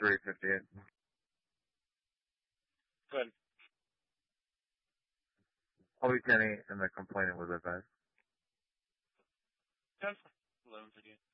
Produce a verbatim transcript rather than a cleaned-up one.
three fifty-eight. Good. I'll be Kenny, and the complainant was advised. ten eleven fifty-eight.